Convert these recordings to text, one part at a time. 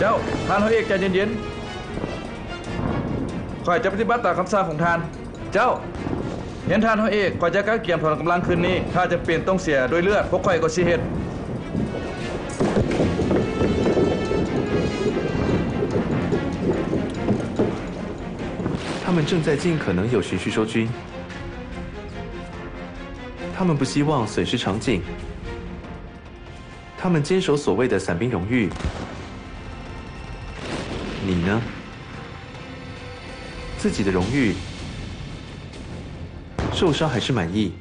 เจ้าท่านเฮาเอกใจเย็นๆข้อยจะปฏิบัติตามคำสั่งของท่านเจ้าเห็นท่านเฮาเอกข้อยจะก้าวเกี่ยมถอนกำลังคืนนี้ถ้าจะเปลี่ยนต้องเสียด้วยเลือดพวกข้อยก็สิเฮ็ด他们正在尽可能有序去收军，他们不希望损失场景，他们坚守所谓的伞兵荣誉。你呢？自己的荣誉，受伤还是满意？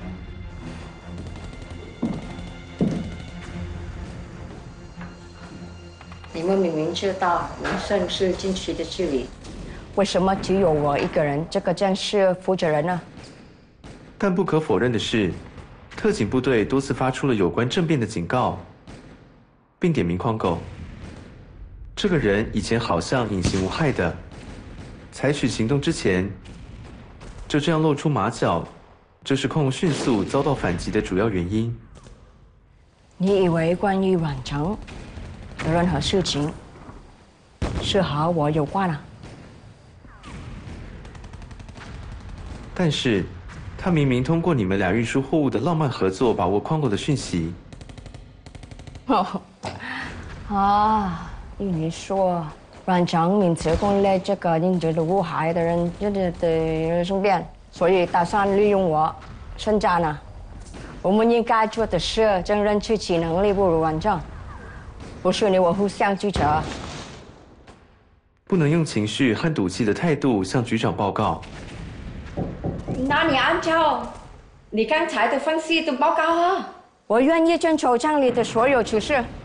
你们明明知道民生是禁区的距离。为什么只有我一个人这个战事负责人呢？ 但不可否认的是，特警部队多次发出了有关政变的警告，并点名匡狗。这个人以前好像隐形无害的，采取行动之前就这样露出马脚，这是匡迅速遭到反击的主要原因。 你以为关于阮成的任何事情是和我有关啊？ 但是，他明明通过你们俩运输货物的浪漫合作，把握匡狗的讯息。 依你说，阮成明知攻略这个引致乌海的人的政变，所以打算利用我趁战呢。我们应该做的是证人自己能力不如阮成，不是你我互相指责。 不能用情绪和赌气的态度向局长报告。 那你按照你刚才的分析的报告啊。 我愿意遵守站里的所有指示。